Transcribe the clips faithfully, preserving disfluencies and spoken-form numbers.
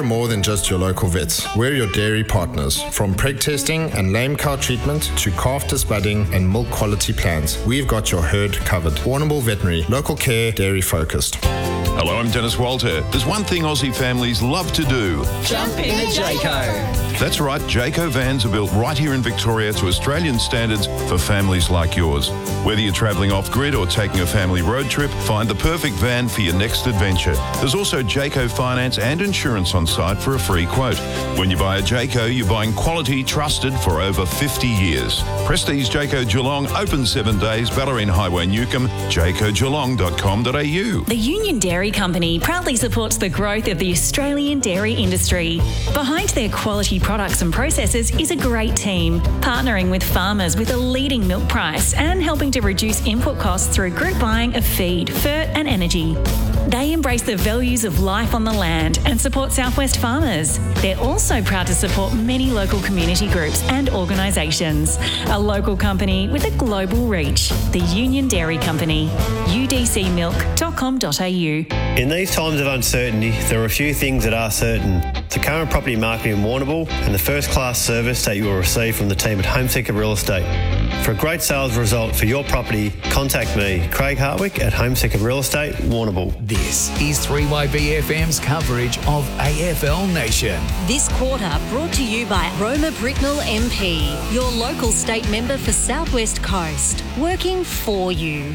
We're more than just your local vets. We're your dairy partners. From preg testing and lame cow treatment to calf disbudding and milk quality plans, we've got your herd covered. Warrnambool Veterinary, local care, dairy focused. Hello, I'm Dennis Walter. There's one thing Aussie families love to do. Jump in the Jayco. That's right, Jayco vans are built right here in Victoria to Australian standards for families like yours. Whether you're travelling off-grid or taking a family road trip, find the perfect van for your next adventure. There's also Jayco finance and insurance on site for a free quote. When you buy a Jayco, you're buying quality trusted for over fifty years. Prestige Jayco Geelong, open seven days, Ballerine Highway, Newcomb, jayco geelong dot com dot a u. The Union Dairy Company proudly supports the growth of the Australian dairy industry. Behind their quality products and processes is a great team, partnering with farmers with a leading milk price and helping to reduce input costs through group buying of feed, fert and energy. They embrace the values of life on the land and support Southwest farmers. They're also proud to support many local community groups and organisations. A local company with a global reach. The Union Dairy Company. u d c milk dot com dot a u. In these times of uncertainty, there are a few things that are certain. The current property market in Warrnambool and the first-class service that you will receive from the team at Homeseeker Real Estate. For a great sales result for your property, contact me, Craig Hartwick at Homeseeker Real Estate, Warrnambool. This is three Y B F M's coverage of A F L Nation. This quarter brought to you by Roma Bricknell M P, your local state member for Southwest Coast, working for you.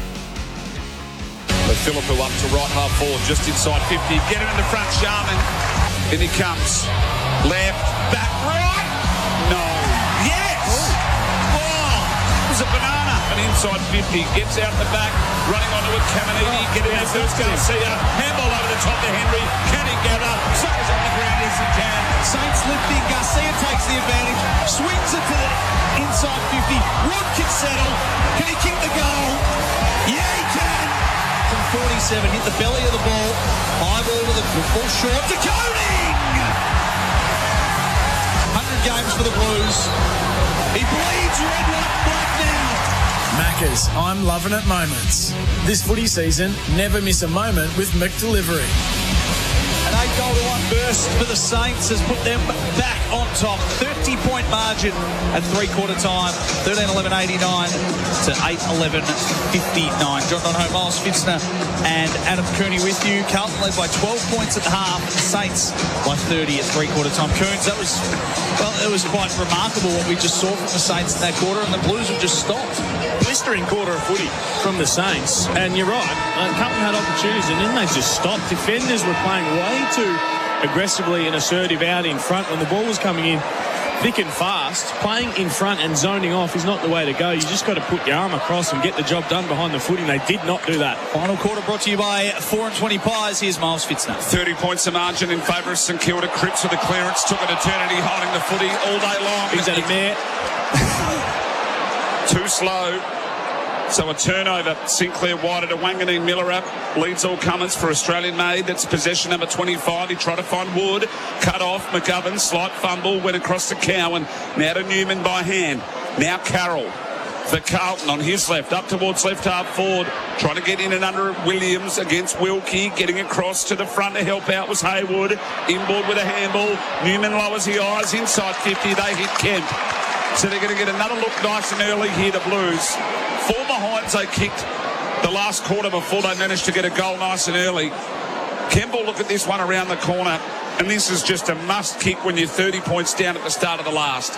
But Phillipou up to right half forward, just inside fifty. Get it in the front, Sharman. In he comes. Left, back, right. No. Yes! Wow! It was a banana. And inside fifty. Gets out the back. Running onto it, Caminiti. Get in there first, Garcia. Handball over the top to Henry. Can he gather? Suckers on the ground as he can. Saints lifting. Garcia takes the advantage. Swings it to the inside fifty. Wood can settle. Can he kick the goal? Yeah, he can. From forty-seven, hit the belly of the ball. High ball to the ball short to Koning. one hundred games for the Blues. He bleeds red, white, black now. Maccas, I'm loving it moments. This footy season, never miss a moment with McDelivery. An eight goal to one burst for the Saints has put them back on top. thirty point margin at three-quarter time. thirteen eleven eighty-nine to eight eleven fifty-nine. John Donho, Miles Fitzner and Adam Cooney with you. Carlton led by twelve points at half. Saints by thirty at three-quarter time. Coons, that was, well, it was quite remarkable what we just saw from the Saints in that quarter, and the Blues have just stopped. Blistering quarter of footy from the Saints, and you're right, uh, Carlton had opportunities and then they just stopped. Defenders were playing way too aggressively and assertive out in front when the ball was coming in thick and fast. Playing in front and zoning off is not the way to go. You just got to put your arm across and get the job done behind the footy. They did not do that. Final quarter brought to you by four and twenty Pies. Here's Miles Fitzner. thirty points of margin in favour of St Kilda. Cripps with the clearance, took an eternity holding the footy all day long. He's at a mare. Too slow. So a turnover. Sinclair wider to Wanganeen. Miller up. Leads all comers for Australian made. That's possession number twenty-five. He tried to find Wood. Cut off. McGovern. Slight fumble. Went across to Cowan. Now to Newman by hand. Now Carroll for Carlton on his left. Up towards left half forward. Trying to get in and under Williams against Wilkie. Getting across to the front to help out was Haywood. Inboard with a handball. Newman lowers the eyes. Inside fifty. They hit Kemp. So they're going to get another look nice and early here, the Blues. Four behinds they kicked the last quarter before they managed to get a goal nice and early. Kemp will look at this one around the corner, and this is just a must kick when you're thirty points down at the start of the last.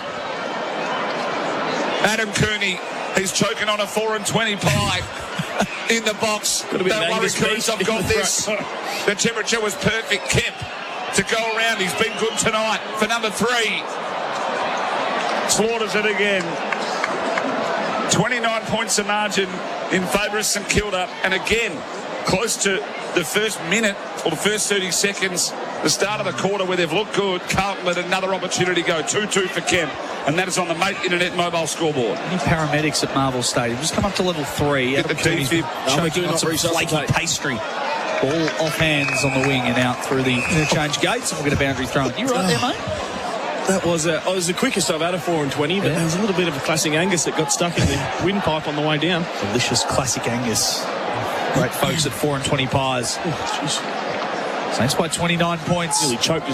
Adam Cooney, he's choking on a four and twenty pie in the box. Don't worry, Coons, I've got this. The temperature was perfect. Kemp to go around. He's been good tonight for number three. Slaughters it again. twenty-nine points of margin in favour of St Kilda, and again close to the first minute or the first thirty seconds, the start of the quarter where they've looked good. Carlton let another opportunity go. two two for Kemp, and that is on the Mate Internet mobile scoreboard. Any paramedics at Marvel Stadium just come up to level three. Get the defib. Choking on some flaky pastry. Ball off hands on the wing and out through the interchange gates, and we'll get a boundary thrown. You right there, mate? That was a, oh, it was the quickest I've had a four and twenty, but yeah. There was a little bit of a classic Angus that got stuck in the windpipe on the way down. Delicious classic Angus. Great folks at four and twenty Pies. Oh, Saints by twenty-nine points. Really choked